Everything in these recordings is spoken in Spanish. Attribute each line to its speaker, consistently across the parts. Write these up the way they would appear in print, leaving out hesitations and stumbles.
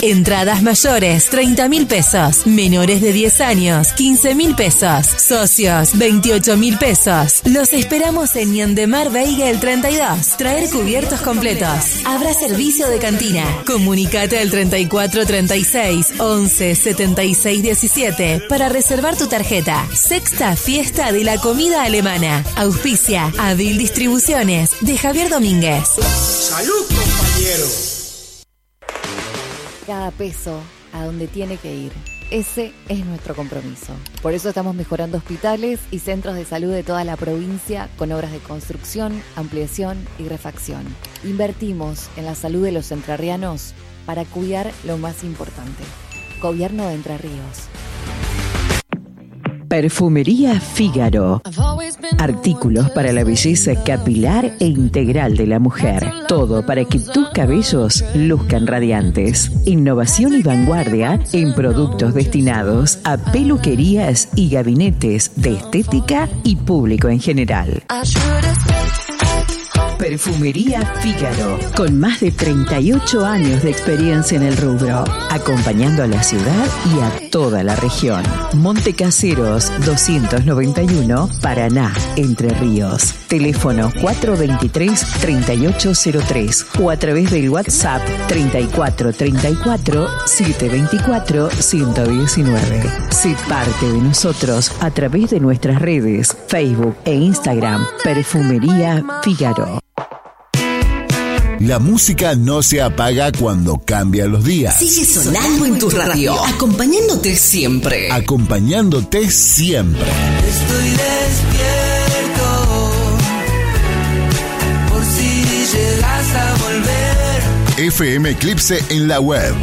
Speaker 1: Entradas mayores, 30.000 pesos. Menores de 10 años, 15.000 pesos. Socios, 28.000 pesos. Los esperamos en Ñandemar Veiga el 32. Traer cubiertos completos. Habrá servicio de cantina. Comunicate al 3436 11 76 17 para reservar tu tarjeta. Sexta fiesta de la comida alemana. Auspicia Avil Distribuciones de Javier Domínguez.
Speaker 2: ¡Salud, compañero!
Speaker 3: Cada peso a donde tiene que ir. Ese es nuestro compromiso. Por eso estamos mejorando hospitales y centros de salud de toda la provincia con obras de construcción, ampliación y refacción. Invertimos en la salud de los entrerrianos para cuidar lo más importante. Gobierno de Entre Ríos.
Speaker 4: Perfumería Fígaro. Artículos para la belleza capilar e integral de la mujer. Todo para que tus cabellos luzcan radiantes. Innovación y vanguardia en productos destinados a peluquerías y gabinetes de estética y público en general. Perfumería Fígaro, con más de 38 años de experiencia en el rubro, acompañando a la ciudad y a toda la región. Montecaseros 291, Paraná, Entre Ríos. Teléfono 423-3803 o a través del WhatsApp 3434-724-119. Sé parte de nosotros a través de nuestras redes, Facebook e Instagram. Perfumería Fígaro.
Speaker 5: La música no se apaga cuando cambian los días.
Speaker 1: Sigue sonando en tu radio, acompañándote siempre.
Speaker 5: Acompañándote siempre.
Speaker 6: Estoy despierto por si llegas a volver.
Speaker 5: FM Eclipse en la web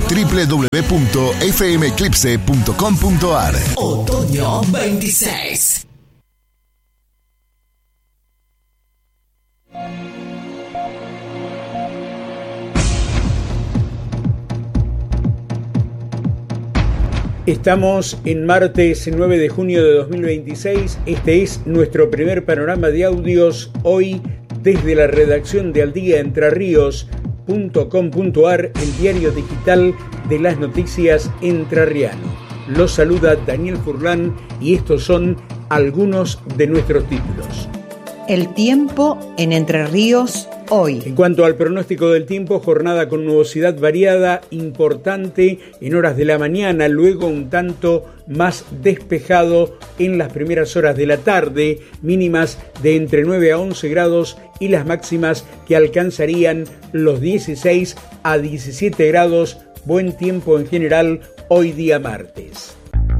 Speaker 5: www.fmeclipse.com.ar.
Speaker 1: Otoño 26.
Speaker 7: Estamos en martes 9 de junio de 2026. Este es nuestro primer panorama de audios hoy desde la redacción de aldiaentrarríos.com.ar, el diario digital de las noticias entrerriano. Los saluda Daniel Furlan y estos son algunos de nuestros títulos.
Speaker 8: El tiempo en Entre Ríos hoy.
Speaker 7: En cuanto al pronóstico del tiempo, jornada con nubosidad variada, importante en horas de la mañana, luego un tanto más despejado en las primeras horas de la tarde, mínimas de entre 9 a 11 grados y las máximas que alcanzarían los 16 a 17 grados, buen tiempo en general hoy día martes.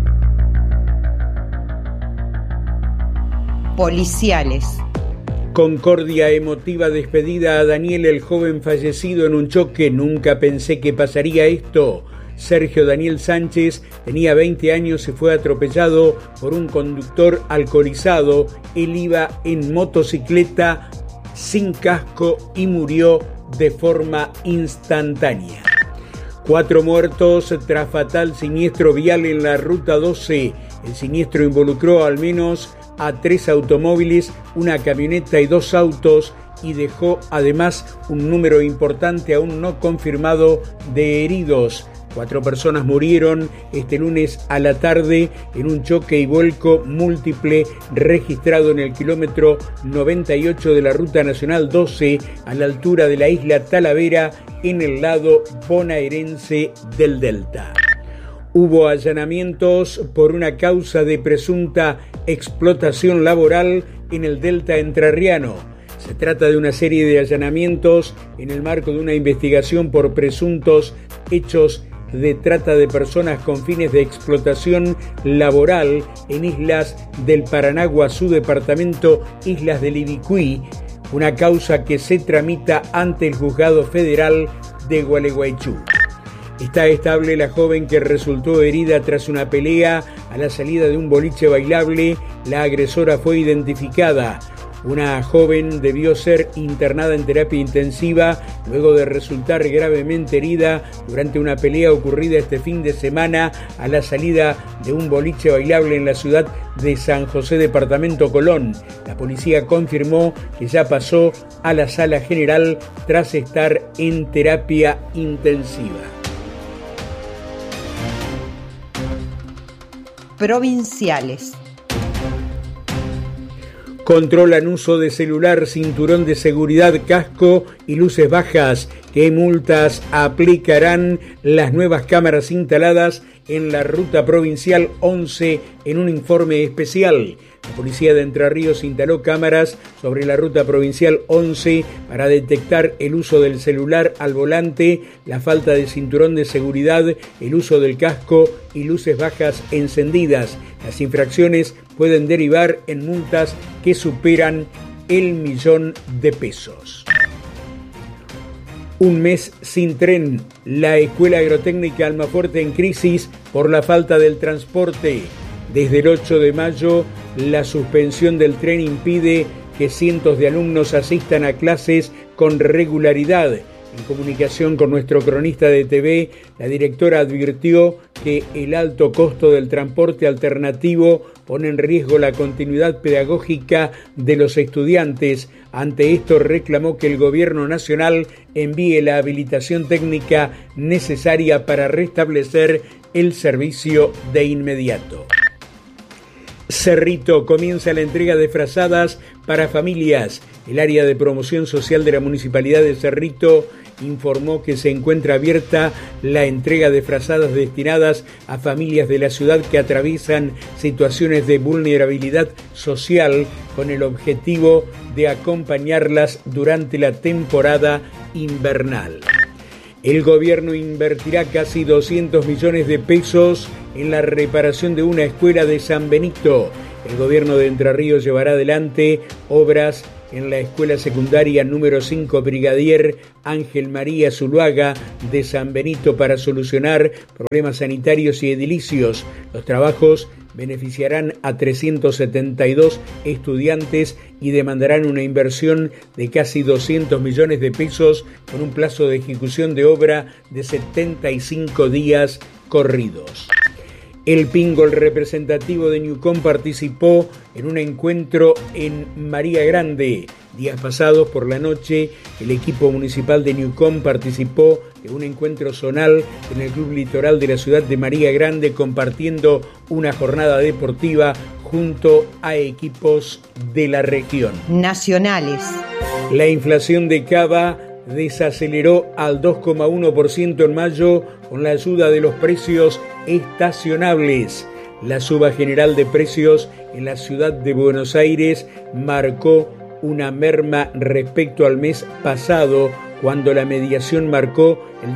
Speaker 8: Policiales.
Speaker 7: Concordia emotiva despedida a Daniel, el joven fallecido en un choque. Nunca pensé que pasaría esto. Sergio Daniel Sánchez tenía 20 años y fue atropellado por un conductor alcoholizado. Él iba en motocicleta sin casco y murió de forma instantánea. 4 muertos tras fatal siniestro vial en la ruta 12. El siniestro involucró al menos a 3 automóviles, una camioneta y 2 autos y dejó además un número importante aún no confirmado de heridos. 4 personas murieron este lunes a la tarde en un choque y vuelco múltiple registrado en el kilómetro 98 de la Ruta Nacional 12 a la altura de la isla Talavera en el lado bonaerense del Delta. Hubo allanamientos por una causa de presunta explotación laboral en el Delta entrerriano. Se trata de una serie de allanamientos en el marco de una investigación por presuntos hechos de trata de personas con fines de explotación laboral en islas del Paranaguazú, departamento Islas del Ibicuí, una causa que se tramita ante el Juzgado Federal de Gualeguaychú. Está estable la joven que resultó herida tras una pelea a la salida de un boliche bailable. La agresora fue identificada. Una joven debió ser internada en terapia intensiva luego de resultar gravemente herida durante una pelea ocurrida este fin de semana a la salida de un boliche bailable en la ciudad de San José, departamento Colón. La policía confirmó que ya pasó a la sala general tras estar en terapia intensiva.
Speaker 8: provinciales.
Speaker 7: Controlan uso de celular, cinturón de seguridad, casco y luces bajas. ¿Qué multas aplicarán las nuevas cámaras instaladas en la ruta provincial 11 en un informe especial? La policía de Entre Ríos instaló cámaras sobre la ruta provincial 11 para detectar el uso del celular al volante, la falta de cinturón de seguridad, el uso del casco y luces bajas encendidas. Las infracciones pueden derivar en multas que superan el $1.000.000. Un mes sin tren. La Escuela Agrotécnica Almafuerte en crisis por la falta del transporte. Desde el 8 de mayo, la suspensión del tren impide que cientos de alumnos asistan a clases con regularidad. En comunicación con nuestro cronista de TV, la directora advirtió que el alto costo del transporte alternativo pone en riesgo la continuidad pedagógica de los estudiantes. Ante esto, reclamó que el gobierno nacional envíe la habilitación técnica necesaria para restablecer el servicio de inmediato. Cerrito, comienza la entrega de frazadas para familias. El área de promoción social de la Municipalidad de Cerrito informó que se encuentra abierta la entrega de frazadas destinadas a familias de la ciudad que atraviesan situaciones de vulnerabilidad social con el objetivo de acompañarlas durante la temporada invernal. El gobierno invertirá casi 200 millones de pesos en la reparación de una escuela de San Benito. El gobierno de Entre Ríos llevará adelante obras en la escuela secundaria número 5 Brigadier Ángel María Zuluaga de San Benito para solucionar problemas sanitarios y edilicios. Los trabajos beneficiarán a 372 estudiantes y demandarán una inversión de casi 200 millones de pesos con un plazo de ejecución de obra de 75 días corridos. El Pingol representativo de Ñucón participó en un encuentro en María Grande. Días pasados por la noche, el equipo municipal de Ñucón participó de un encuentro zonal en el Club Litoral de la ciudad de María Grande, compartiendo una jornada deportiva junto a equipos de la región.
Speaker 8: Nacionales.
Speaker 7: La inflación de Cava desaceleró al 2,1% en mayo con la ayuda de los precios estacionables. La suba general de precios en la ciudad de Buenos Aires marcó una merma respecto al mes pasado, cuando la mediación marcó el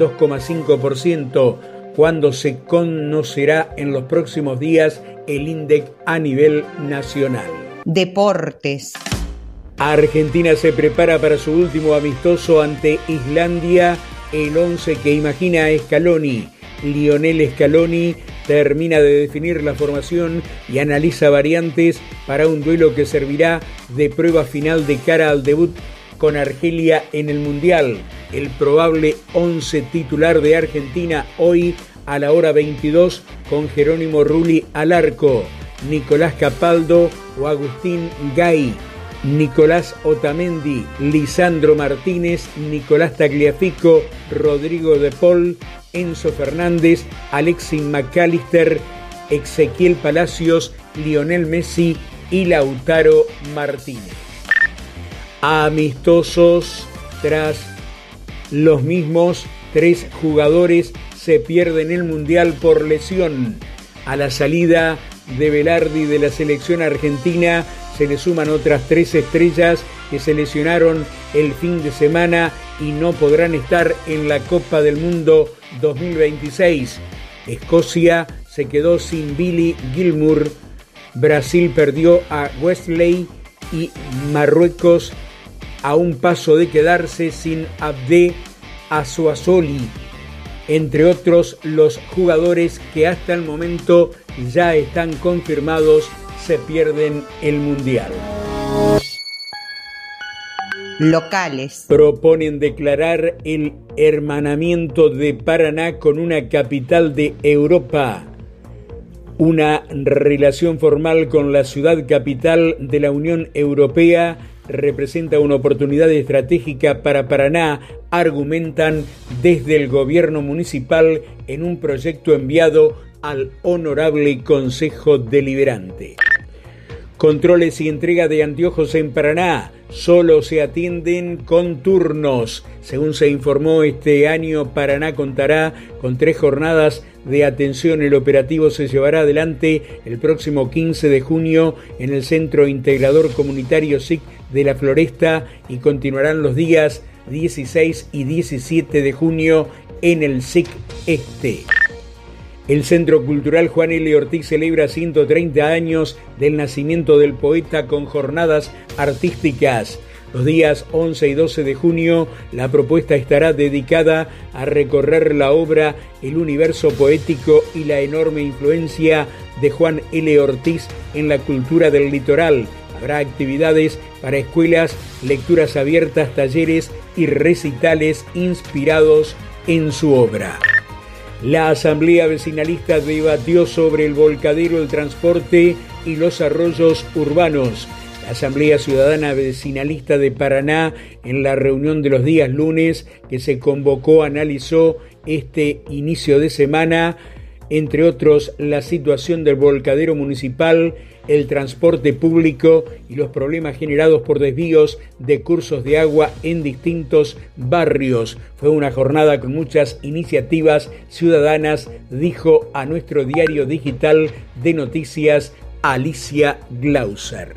Speaker 7: 2,5%, cuando se conocerá en los próximos días el INDEC a nivel nacional.
Speaker 8: Deportes.
Speaker 7: Argentina se prepara para su último amistoso ante Islandia. El 11 que imagina a Scaloni. Lionel Scaloni termina de definir la formación y analiza variantes para un duelo que servirá de prueba final de cara al debut con Argelia en el Mundial. El probable 11 titular de Argentina hoy a la hora 22 con Jerónimo Rulli al arco, Nicolás Capaldo o Agustín Gay, Nicolás Otamendi, Lisandro Martínez, Nicolás Tagliafico, Rodrigo de Paul, Enzo Fernández, Alexis McAllister, Ezequiel Palacios, Lionel Messi y Lautaro Martínez. Amistosos, tras los mismos 3 jugadores se pierden el Mundial por lesión. A la salida de Velardi de la selección argentina se le suman otras 3 estrellas que se lesionaron el fin de semana y no podrán estar en la Copa del Mundo 2026. Escocia se quedó sin Billy Gilmour, Brasil perdió a Wesley y Marruecos a un paso de quedarse sin Abde Azoazoli, entre otros los jugadores que hasta el momento ya están confirmados se pierden el Mundial.
Speaker 8: Locales.
Speaker 7: Proponen declarar el hermanamiento de Paraná con una capital de Europa. Una relación formal con la ciudad capital de la Unión Europea representa una oportunidad estratégica para Paraná, argumentan desde el gobierno municipal en un proyecto enviado al Honorable Consejo Deliberante. Controles y entrega de anteojos en Paraná solo se atienden con turnos. Según se informó, este año Paraná contará con 3 jornadas de atención. El operativo se llevará adelante el próximo 15 de junio en el Centro Integrador Comunitario SIC de La Floresta y continuarán los días 16 y 17 de junio en el SIC Este. El Centro Cultural Juan L. Ortiz celebra 130 años del nacimiento del poeta con jornadas artísticas. Los días 11 y 12 de junio, la propuesta estará dedicada a recorrer la obra, el universo poético y la enorme influencia de Juan L. Ortiz en la cultura del litoral. Habrá actividades para escuelas, lecturas abiertas, talleres y recitales inspirados en su obra. La Asamblea Vecinalista debatió sobre el volcadero, el transporte y los arroyos urbanos. La Asamblea Ciudadana Vecinalista de Paraná, en la reunión de los días lunes que se convocó, analizó este inicio de semana, entre otros, la situación del volcadero municipal, el transporte público y los problemas generados por desvíos de cursos de agua en distintos barrios. Fue una jornada con muchas iniciativas ciudadanas, dijo a nuestro diario digital de noticias Alicia Glauser.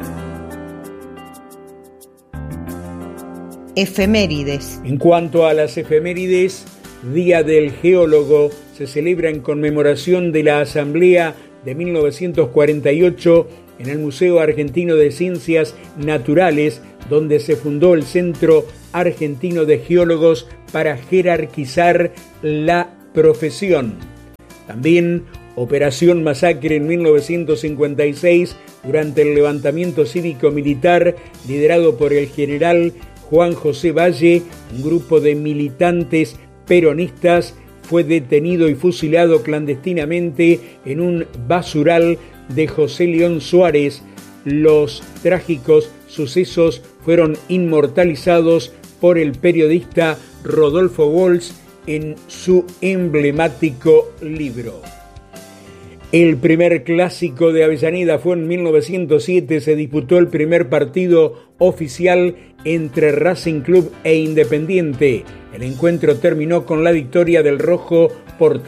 Speaker 8: Efemérides.
Speaker 7: En cuanto a las efemérides, Día del Geólogo se celebra en conmemoración de la Asamblea de 1948 en el Museo Argentino de Ciencias Naturales, donde se fundó el Centro Argentino de Geólogos para jerarquizar la profesión. También Operación Masacre en 1956, durante el levantamiento cívico-militar liderado por el general Juan José Valle, un grupo de militantes peronistas fue detenido y fusilado clandestinamente en un basural de José León Suárez. Los trágicos sucesos fueron inmortalizados por el periodista Rodolfo Walsh en su emblemático libro. El primer clásico de Avellaneda fue en 1907, se disputó el primer partido oficial entre Racing Club e Independiente. El encuentro terminó con la victoria del Rojo por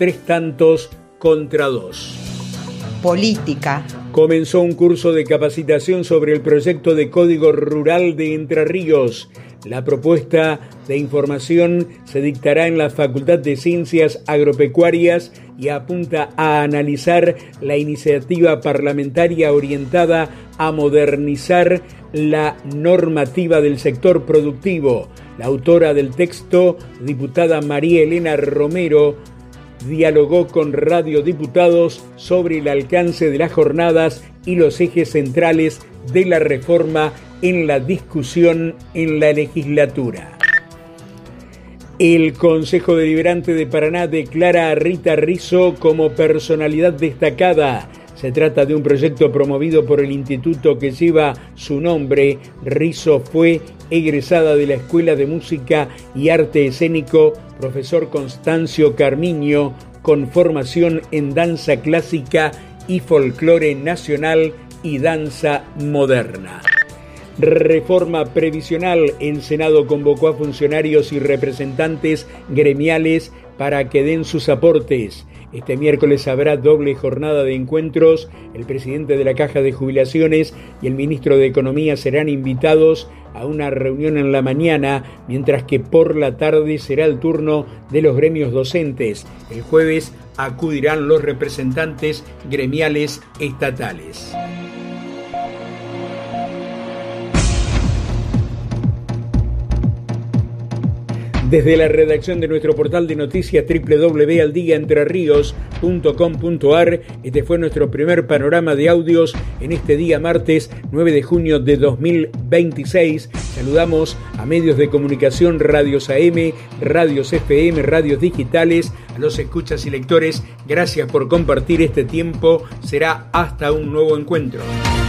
Speaker 7: 3-2.
Speaker 8: Política.
Speaker 7: Comenzó un curso de capacitación sobre el proyecto de Código Rural de Entre Ríos. La propuesta de información se dictará en la Facultad de Ciencias Agropecuarias y apunta a analizar la iniciativa parlamentaria orientada a modernizar la normativa del sector productivo. La autora del texto, diputada María Elena Romero, dialogó con radiodiputados sobre el alcance de las jornadas y los ejes centrales de la reforma en la discusión en la legislatura. El Consejo Deliberante de Paraná declara a Rita Rizzo como personalidad destacada. Se trata de un proyecto promovido por el instituto que lleva su nombre. Rizzo fue egresada de la Escuela de Música y Arte Escénico Profesor Constancio Carmiño, con formación en danza clásica y folclore nacional y danza moderna. Reforma previsional. El Senado convocó a funcionarios y representantes gremiales para que den sus aportes. Este miércoles habrá doble jornada de encuentros. El presidente de la Caja de Jubilaciones y el ministro de Economía serán invitados a una reunión en la mañana, mientras que por la tarde será el turno de los gremios docentes. El jueves acudirán los representantes gremiales estatales. Desde la redacción de nuestro portal de noticias www.aldiaentrerrios.com.ar, este fue nuestro primer panorama de audios en este día martes 9 de junio de 2026. Saludamos a medios de comunicación, radios AM, radios FM, radios digitales, a los escuchas y lectores. Gracias por compartir este tiempo. Será hasta un nuevo encuentro.